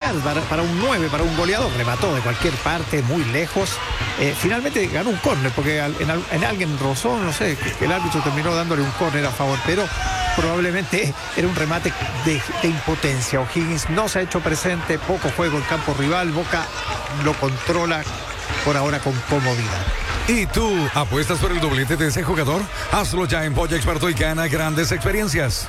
ideal para un 9, para un goleador. Remató de cualquier parte, muy lejos. Finalmente ganó un córner, porque en alguien rozó, no sé, que el árbitro terminó dándole un córner a favor, pero probablemente era un remate de impotencia. O'Higgins no se ha hecho presente, poco juego en campo rival. Boca lo controla por ahora con comodidad. ¿Y tú apuestas por el doblete de ese jugador? Hazlo ya en Polla Experto y gana grandes experiencias.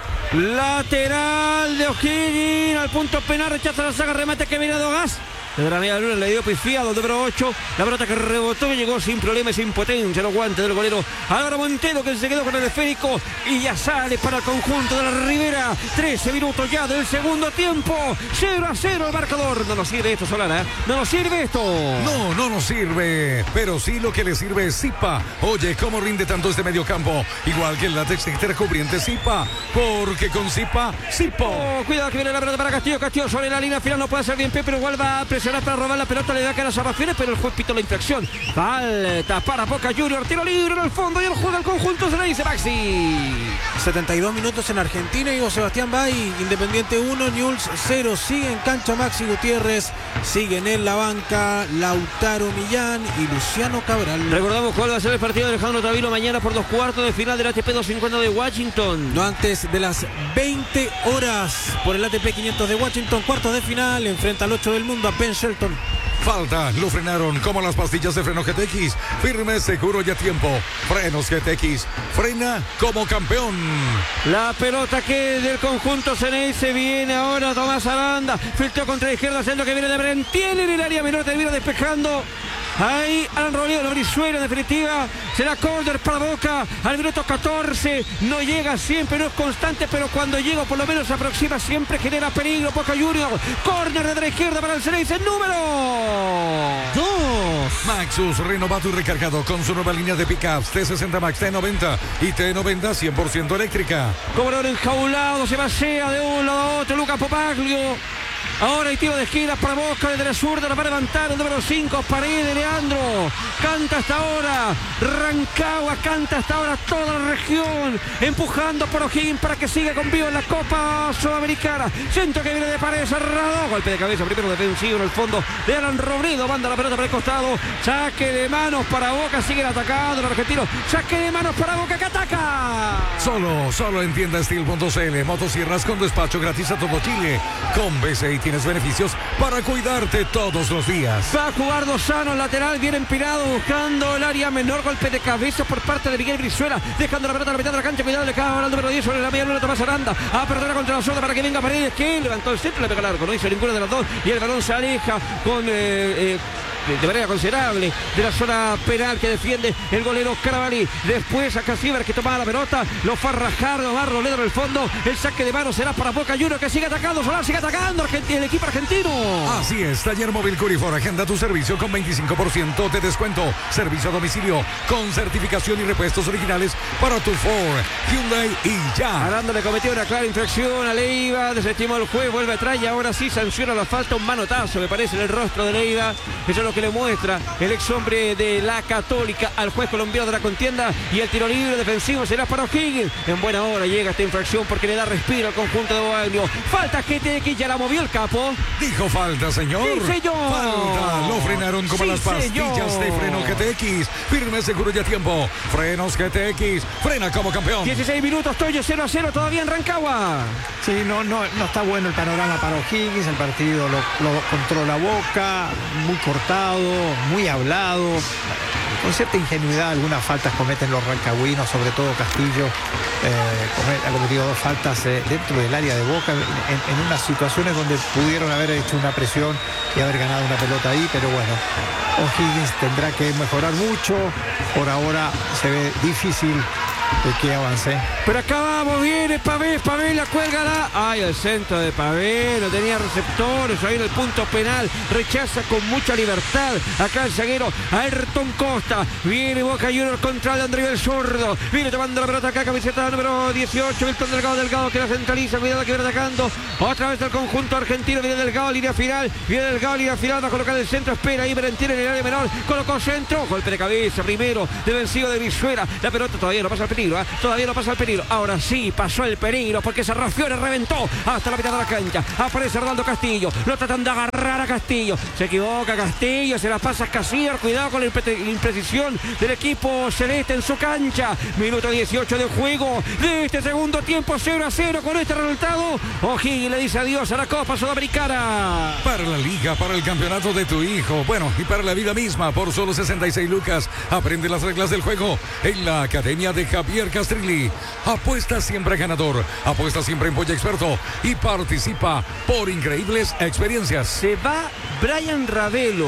Lateral de O'Higgins al punto penal, rechaza la saga, remate que viene de Ogas. De la media luna le dio pifiado, número 8. La pelota que rebotó y llegó sin problema y sin potencia. Los guantes del golero Álvaro Montero, que se quedó con el esférico y ya sale para el conjunto de la Ribera. 13 minutos ya del segundo tiempo. 0-0 el marcador. No nos sirve esto, Solana. No nos sirve esto. No nos sirve. Pero sí lo que le sirve es Zipa. Oye, cómo rinde tanto este mediocampo. Igual que el látex extra cubriente Zipa. Porque con Zipa, Zipo. Cuidado que viene la pelota para Castillo. Castillo sobre la línea final. No puede hacer bien pie, pero igual va a presionar para robar la pelota, le da que a las Salvaciones, pero el juez pitó la infracción. Falta para Boca Juniors, tiro libre en el fondo y el juega el conjunto, se le dice Maxi. 72 minutos en Argentina, Ivo Sebastián Bay, Independiente 1, Newell's 0, sigue en cancha Maxi Gutiérrez, siguen en la banca Lautaro Millán y Luciano Cabral. Recordamos cuál va a ser el partido de Alejandro Tavilo mañana por los cuartos de final del ATP 250 de Washington. No antes de las 20 horas por el ATP 500 de Washington, cuartos de final, enfrenta al 8 del mundo a Ben Shelton. Falta, lo frenaron como las pastillas de freno GTX. Firme, seguro y a tiempo. Frenos GTX, frena como campeón. La pelota que del conjunto Ceneice viene ahora Tomás Aranda. Filtró contra la izquierda, centro que viene de Brentiel en el área menor, termina despejando. Ahí Alan Rodríguez, la Brizuela en definitiva. Será córner para Boca al minuto 14. No llega siempre, no es constante, pero cuando llega por lo menos se aproxima, siempre genera peligro. Boca Juniors, córner de la izquierda para el Ceneice, número 2. Maxus, renovado y recargado con su nueva línea de pickups T60 Max, T90 y T90 100% eléctrica. Cobrador enjaulado, se pasea de un lado a otro, Lucas Popaglio. Ahora hay tiro de esquina para Boca desde la zurda, la va a levantar el número 5, Paredes, Leandro. Canta hasta ahora Rancagua, canta hasta ahora toda la región, empujando por O'Higgins para que siga con vivo en la Copa Sudamericana. Centro que viene de Paredes, cerrado, golpe de cabeza, primero defensivo en el fondo de Alan Robredo, manda la pelota para el costado, saque de manos para Boca, siguen atacando los argentinos, saque de manos para Boca que ataca. Solo en tienda Steel.cl, motosierras con despacho gratis a todo Chile. Con BCI tienes beneficios para cuidarte todos los días. Va a jugar Lozano, lateral, bien empinado, buscando el área menor, golpe de cabeza por parte de Miguel Brizuela, dejando la pelota a la mitad de la cancha, cuidado, le cae ahora al número 10 sobre la media luna, Tomás Aranda, a perder contra la zona para que venga Paredes, que levantó el centro, le pega el arco, no hizo ninguna de las dos, y el balón se aleja con de manera considerable de la zona penal que defiende el golero Carabalí. Después acá Ciber que tomaba la pelota, lo fue a rajar, lo va a Roledo en el fondo, el saque de mano será para Boca Juniors que sigue atacando, Solar sigue atacando el equipo argentino. Así es, Taller Móvil Curifor, agenda tu servicio con 25% de descuento, servicio a domicilio con certificación y repuestos originales para tu Ford, Hyundai y ya. Aranda le cometió una clara infracción a Leiva, desestimó el juez, vuelve atrás y ahora sí sanciona la falta, un manotazo me parece en el rostro de Leiva. Eso es lo que le muestra el ex hombre de la Católica al juez colombiano de la contienda, y el tiro libre defensivo será para O'Higgins. En buena hora llega esta infracción porque le da respiro al conjunto de Boaglio. Falta GTX, ya la movió el capo. Dijo falta, señor. Sí, señor. Falta, lo frenaron como las pastillas de freno GTX. Firme, seguro y a tiempo. Frenos GTX, frena como campeón. 16 minutos, Toyo 0-0 todavía en Rancagua. Sí, no está bueno el panorama para O'Higgins, el partido lo controla Boca, muy cortado, muy hablado, con cierta ingenuidad. Algunas faltas cometen los rancagüinos, sobre todo Castillo ha cometido 2 faltas dentro del área de Boca en unas situaciones donde pudieron haber hecho una presión y haber ganado una pelota ahí, pero bueno, O'Higgins tendrá que mejorar mucho. Por ahora se ve difícil de que avance. Pero acá vamos, viene Pavé la cuelga. Ay, el centro de Pavé, no tenía receptores, ahí en el punto penal, rechaza con mucha libertad. Acá el zaguero Ayrton Costa, viene Boca Juniors contra el Andrés Zurdo, viene tomando la pelota acá, camiseta número 18, Milton Delgado que la centraliza, cuidado que viene atacando, otra vez el conjunto argentino, viene Delgado, línea final, va a colocar el centro, espera ahí Berentiel en el área menor, colocó centro, golpe de cabeza, primero, defensivo de Brizuela, la pelota todavía no pasa al peligro, todavía no pasa el peligro. Ahora sí pasó el peligro porque Sarrafiore reventó hasta la mitad de la cancha. Aparece Arnaldo Castillo, lo tratan de agarrar a Castillo. Se equivoca Castillo, se la pasa a Casillas. Cuidado con la imprecisión del equipo celeste en su cancha. Minuto 18 de juego de este segundo tiempo, 0-0 con este resultado. O'Higgins le dice adiós a la Copa Sudamericana. Para la liga, para el campeonato de tu hijo, bueno, y para la vida misma, por solo 66 lucas, aprende las reglas del juego en la Academia de Javier Castrilli. Apuesta siempre ganador, apuesta siempre en Polla Experto y participa por increíbles experiencias. Se va Brian Ravelo,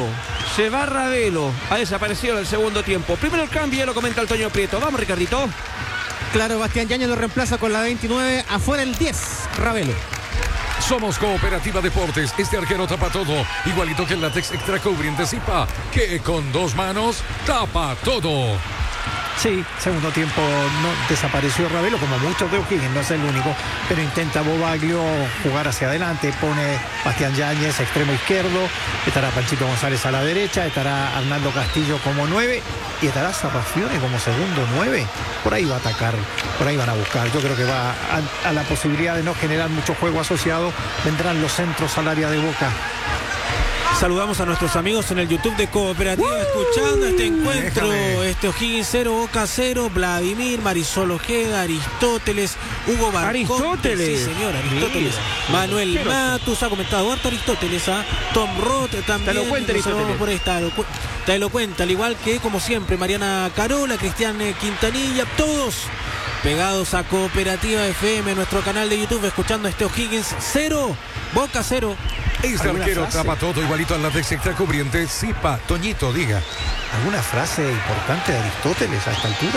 ha desaparecido en el segundo tiempo. Primero el cambio, ya lo comenta el Toño Prieto. Vamos, Ricardito. Claro, Bastián Yáñez lo reemplaza con la 29, afuera el 10, Ravelo. Somos Cooperativa Deportes, este arquero tapa todo, igualito que el látex extra cubriente Zipa, que con 2 manos tapa todo. Sí, segundo tiempo no desapareció Ravelo, como muchos de O'Higgins, no es el único, pero intenta Bobaglio jugar hacia adelante, pone Bastián Yáñez extremo izquierdo, estará Panchito González a la derecha, estará Arnaldo Castillo como 9 y estará Sarrafiore como segundo 9. Por ahí va a atacar, por ahí van a buscar. Yo creo que va a la posibilidad de no generar mucho juego asociado, vendrán los centros al área de Boca. Saludamos a nuestros amigos en el YouTube de Cooperativa escuchando este encuentro. Este O'Higgins 0, Boca 0, Vladimir, Marisol Ojeda, Aristóteles, Hugo Barconte. Aristóteles. Sí, señor, Aristóteles. Sí. Manuel Matus ha comentado harto Aristóteles, Tom Roth también. Te lo cuenta Aristóteles. Por esta, te lo cuenta, al igual que, como siempre, Mariana Carola, Cristian Quintanilla, todos pegados a Cooperativa FM, nuestro canal de YouTube, escuchando este O'Higgins 0, Boca 0. Este arquero tapa todo, igualito al látex extra cubriente Zipa. Toñito, diga. ¿Alguna frase importante de Aristóteles a esta altura?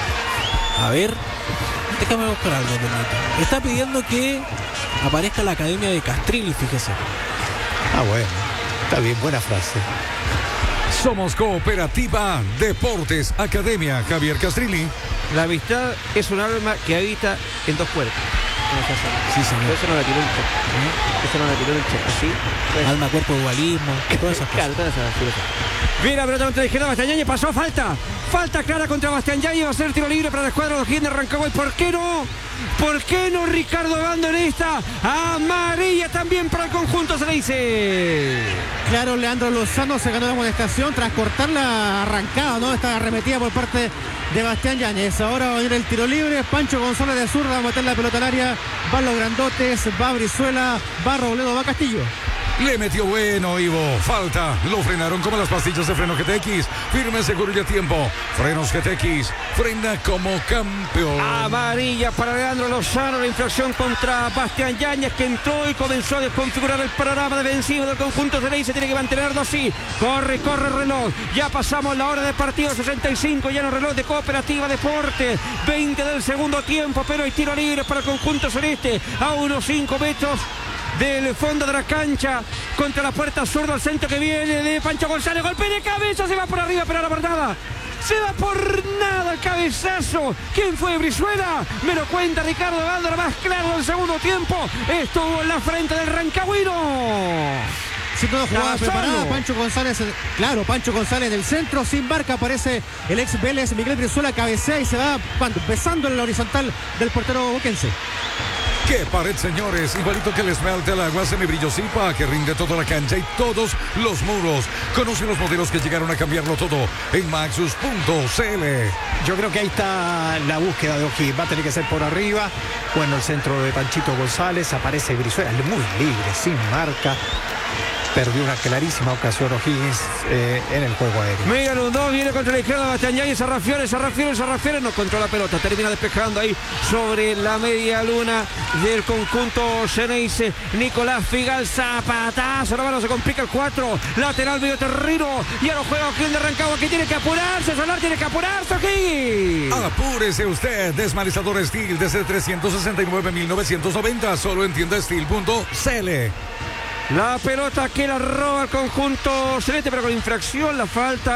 A ver, déjame buscar algo, Toñito. Está pidiendo que aparezca la Academia de Castrilli, fíjese. Ah, bueno, está bien, buena frase. Somos Cooperativa Deportes, Academia Javier Castrilli. La amistad es un alma que habita en 2 cuerpos. Sí, señor. Eso no la tiró el Che. Eso no la tiró el Che. Así. Pues. Alma, cuerpo, dualismo, todas esas cosas. Claro, todas esas filosofías. Mira, pelota contra la izquierda, Bastián Yáñez pasó, falta clara contra Bastián Yáñez, va a ser tiro libre para la escuadra de O'Higgins de Rancagua. ¿Por qué no? ¿Por qué no Ricardo Bando en esta? Amarilla también para el conjunto, se le dice. Claro, Leandro Lozano se ganó la amonestación tras cortar la arrancada, ¿no? Esta arremetida por parte de Bastián Yáñez. Ahora va a venir el tiro libre. Pancho González de zurda va a meter la pelota al área. Van los grandotes, va Brizuela, va Robledo, va Castillo. Le metió bueno, Ivo. Falta. Lo frenaron como las pastillas de freno GTX. Firme, seguro y a tiempo. Frenos GTX. Frena como campeón. Amarilla para Leandro Lozano. La infracción contra Bastián Yáñez, que entró y comenzó a desconfigurar el panorama defensivo del conjunto de Ley. Se tiene que mantenerlo así. Corre el reloj. Ya pasamos la hora de partido. 65 ya en el reloj de Cooperativa Deportes. 20 del segundo tiempo, pero hay tiro libre para el conjunto celeste. A unos 5 metros del fondo de la cancha, contra la puerta zurda, al centro que viene de Pancho González, golpe de cabeza, se va por arriba, pero la verdad, se va por nada el cabezazo. ¿Quién fue? Brizuela. Me lo cuenta Ricardo Bando, más claro del segundo tiempo, estuvo en la frente del rancagüino. Si toda jugada preparada, Pancho González, claro, Pancho González del centro, sin marca, aparece el ex Vélez, Miguel Brizuela, cabecea y se va besando en la horizontal del portero boquense. ¡Qué pared, señores! Igualito que el esmalte al agua, semibrillo Zipa, que rinde toda la cancha y todos los muros. Conoce los modelos que llegaron a cambiarlo todo en Maxus.cl. Yo creo que ahí está la búsqueda de O'Higgins. Va a tener que ser por arriba. Bueno, el centro de Panchito González. Aparece Brizuela, muy libre, sin marca. Perdió una clarísima ocasión O'Higgins en el juego aéreo. Mira, los dos, viene contra la izquierda Bastián Yáñez, Sarrafiore no controla la pelota, termina despejando ahí sobre la media luna del conjunto Xeneize. Nicolás Figal, zapatazo, no se complica el 4, lateral medio terreno, y ahora juega O'Higgins de Rancagua, que tiene que apurarse, Solar tiene que apurarse, O'Higgins. Apúrese usted, desmalizador Steel desde 369.990, solo en tiendasteel.cl. La pelota que la roba el conjunto celeste, pero con infracción, la falta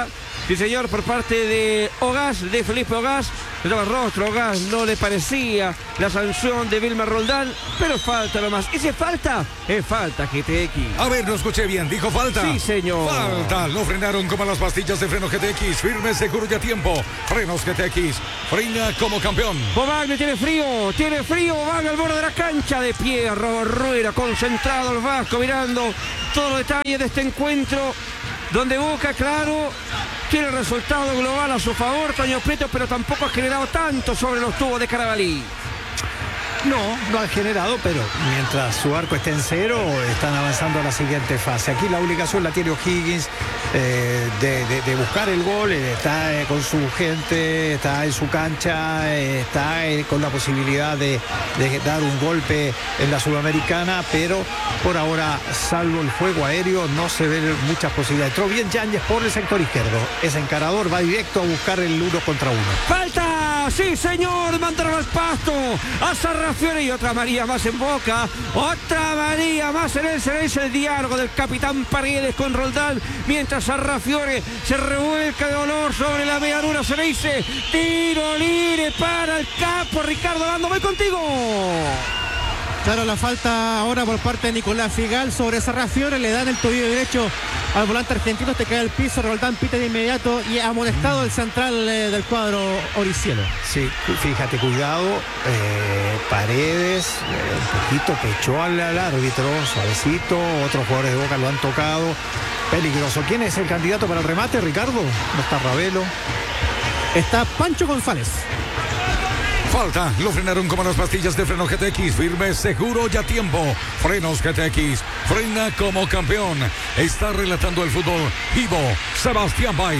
Sí, señor, por parte de Ogaz, de Felipe Ogaz. Le daba rostro, Ogaz no le parecía la sanción de Vilmar Roldán, pero falta nomás. Y si es falta GTX. A ver, no escuché bien, dijo falta. Sí, señor. Falta, lo frenaron como las pastillas de freno GTX, firme, seguro y a tiempo. Frenos GTX, frena como campeón. Bobagle tiene frío, Bobagle al borde de la cancha, de pie, Rueda, concentrado el Vasco, mirando todos los detalles de este encuentro, donde Boca, claro, tiene el resultado global a su favor, Toño Prieto, pero tampoco ha generado tanto sobre los tubos de Carabalí. No ha generado, pero mientras su arco esté en cero, están avanzando a la siguiente fase. Aquí la obligación la tiene O'Higgins de buscar el gol, está con su gente, está en su cancha, está con la posibilidad de dar un golpe en la Sudamericana, pero por ahora, salvo el juego aéreo, no se ven muchas posibilidades. Entró bien Yáñez por el sector izquierdo, es encarador, va directo a buscar el 1 contra 1. ¡Falta! ¡Sí, señor! Mandaron al pasto a Sarrafiore y otra María más en Boca. Otra María más en el Ceneice, el diálogo del capitán Paredes con Roldán. Mientras Sarrafiore se revuelca de dolor sobre la media luna Ceneice. Tiro libre para el capo Ricardo Lando. ¡Voy contigo! Claro, la falta ahora por parte de Nicolás Figal sobre Sarrafiore, le dan el tobillo derecho al volante argentino, te cae al piso, Roldán pita de inmediato y amonestado el central del cuadro Oricielo. Sí, fíjate, cuidado, Paredes, un poquito pechó al árbitro, suavecito, otros jugadores de Boca lo han tocado, peligroso. ¿Quién es el candidato para el remate, Ricardo? No está Ravelo. Está Pancho González. Falta, lo frenaron como las pastillas de freno GTX, firme, seguro y a tiempo. Frenos GTX, frena como campeón. Está relatando el fútbol vivo, Sebastián Bay.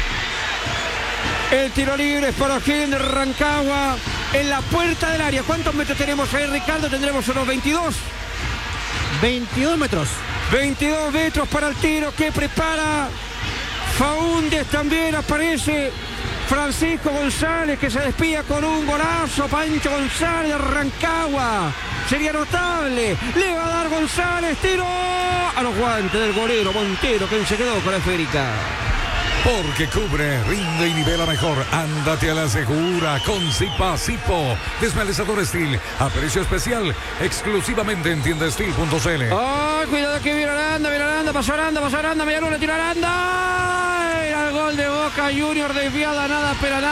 El tiro libre es para O'Higgins de Rancagua en la puerta del área. ¿Cuántos metros tenemos ahí, Ricardo? Tendremos unos 22. 22 metros. 22 metros para el tiro que prepara Faúndez. También aparece Francisco González, que se despía con un golazo. Pancho González de Rancagua. Sería notable. Le va a dar González. Tiro a los guantes del golero Montero, que se quedó con la esférica. Porque cubre, rinde y nivela mejor. Ándate a la segura con Zipa Zipo. Desmalezador Steel a precio especial. Exclusivamente en tiendasteel.cl. ¡Ay, cuidado que viene Aranda! Pasó Aranda, Medialuna, tira Aranda. Era el gol de Boca Junior, desviada, nada.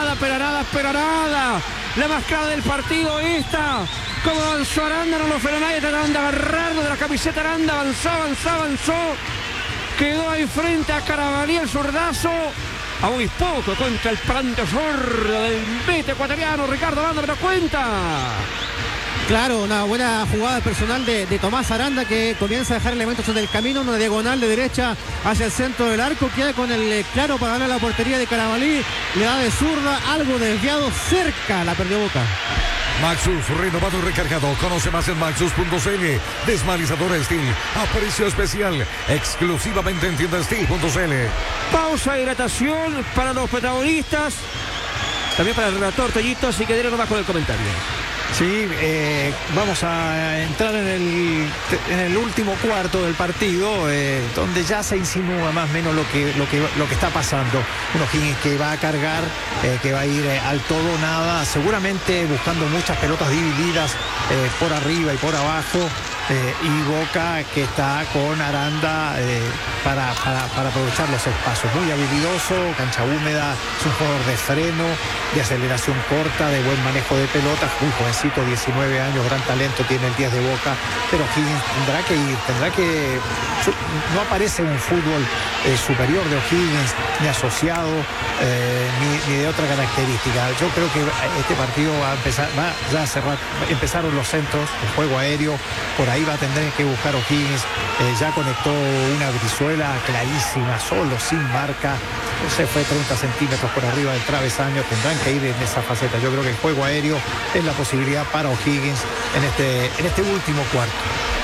La más clara del partido esta. Como avanzó Aranda, no lo frenó nadie. Aranda agarrando de la camiseta, Aranda avanzó. Quedó ahí frente a Carabalí, el zurdazo. A muy poco contra el planto zurdo del mete ecuatoriano. Ricardo Aranda, me da cuenta. Claro, una buena jugada personal de Tomás Aranda, que comienza a dejar elementos en el camino, una diagonal de derecha hacia el centro del arco, queda con el claro para ganar la portería de Carabalí, le da de zurda, algo desviado, cerca, la perdió Boca. Maxus, renovado y recargado. Conoce más en maxus.cl. Desmalizador Steel a precio especial. Exclusivamente en tiendasteel.cl. Pausa de hidratación para los protagonistas. También para el relator Toñito, así que no va con el comentario. Sí, vamos a entrar en el último cuarto del partido, donde ya se insinúa más o menos lo que está pasando. Un O'Higgins que va a cargar, que va a ir al todo nada, seguramente buscando muchas pelotas divididas por arriba y por abajo. Y Boca que está con Aranda para aprovechar los espacios. Muy habilidoso, cancha húmeda, es un jugador de freno, de aceleración corta, de buen manejo de pelotas, muy jovencito, 19 años, gran talento tiene el 10 de Boca, pero O'Higgins tendrá que no aparece un fútbol superior de O'Higgins, ni asociado, ni de otra característica. Yo creo que este partido va a cerrar, empezaron los centros, el juego aéreo, por ahí va a tener que buscar O'Higgins, ya conectó una Brizuela clarísima, solo, sin marca, se fue 30 centímetros por arriba del travesaño, tendrán que ir en esa faceta. Yo creo que el juego aéreo es la posibilidad para O'Higgins en este último cuarto.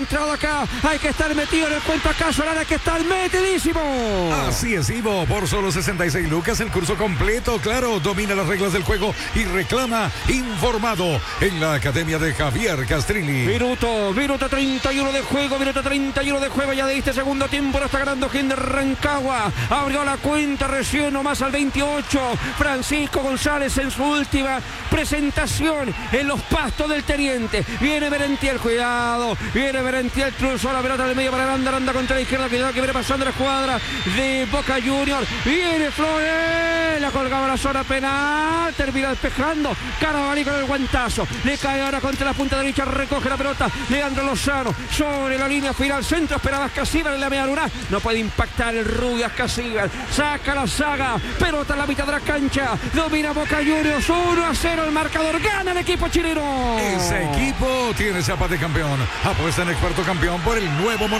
concentrado acá. Hay que estar metido en el cuento acá, Solana, hay que estar metidísimo. Así es, Ivo, por solo 66 lucas, el curso completo, claro, domina las reglas del juego y reclama informado en la Academia de Javier Castrilli. Minuto 31 de juego, ya de este segundo tiempo, lo está ganando Hinder Rancagua. Abrió la cuenta recién nomás al 28. Francisco González en su última presentación en los pastos del Teniente. Viene Merentiel, cuidado. Viene Merentiel, cruzó la pelota del medio para Aranda contra la izquierda. Cuidado que viene pasando la escuadra de Boca Juniors. Viene Flores, la colgaba la zona penal. Termina despejando. Carabalí con el guantazo. Le cae ahora contra la punta derecha. Recoge la pelota. Leandro Lozano sobre la línea final. Centro esperaba Ascasíbal en la media luna. No puede impactar el rubio Ascasíbal. Saca la saga. Pelota en la mitad de la cancha. Domina Boca Juniors. 1-0 el marcador. Gana el equipo chileno. Ese equipo tiene chapa de campeón. Apuesta en experto campeón por el nuevo